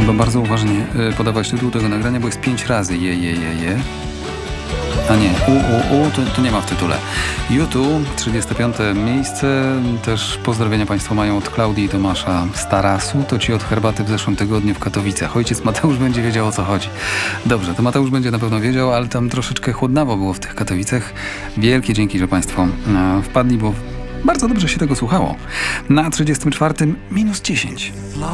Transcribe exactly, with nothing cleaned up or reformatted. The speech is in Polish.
Trzeba bardzo uważnie y, podawać tytuł tego nagrania, bo jest pięć razy je, je, je, je. A nie, u, u, u, to, to nie ma w tytule. YouTube, trzydzieste piąte miejsce. Też pozdrowienia Państwo mają od Klaudii i Tomasza z Tarasu. To ci od herbaty w zeszłym tygodniu w Katowicach. Ojciec Mateusz będzie wiedział, o co chodzi. Dobrze, to Mateusz będzie na pewno wiedział, ale tam troszeczkę chłodnawo było w tych Katowicach. Wielkie dzięki, że Państwo e, wpadli, bo bardzo dobrze się tego słuchało. Na trzydziestym czwartym minus dziesięć.